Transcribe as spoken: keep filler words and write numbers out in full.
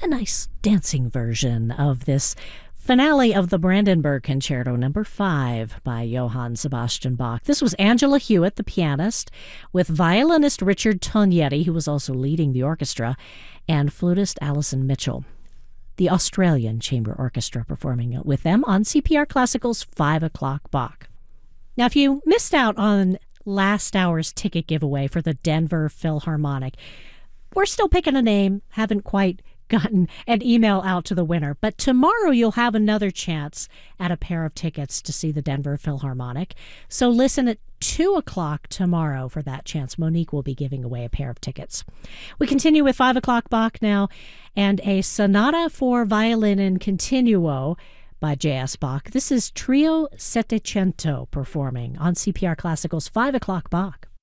a nice dancing version of this finale of the Brandenburg Concerto number five by Johann Sebastian Bach. This was Angela Hewitt, the pianist, with violinist Richard Tognetti, who was also leading the orchestra, and flutist Alison Mitchell. The Australian Chamber Orchestra performing with them on C P R Classical's five o'clock Bach. Now, if you missed out on last hour's ticket giveaway for the Denver Philharmonic, we're still picking a name, haven't quite gotten an email out to the winner. But tomorrow you'll have another chance at a pair of tickets to see the Denver Philharmonic. So listen at two o'clock tomorrow for that chance. Monique will be giving away a pair of tickets. We continue with five o'clock Bach now, and a sonata for violin in continuo by J S. Bach. This is Trio Settecento performing on C P R Classical's five o'clock Bach.